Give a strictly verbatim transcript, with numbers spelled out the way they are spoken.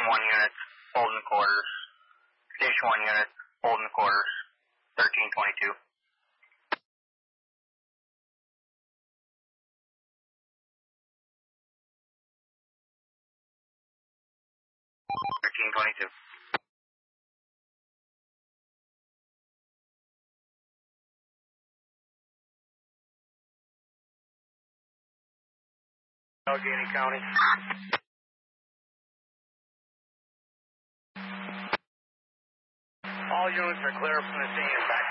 Station one units, holding quarters. Station one units, holding quarters, thirteen twenty-two. thirteen twenty-two. Allegheny County. All units are clear from the scene.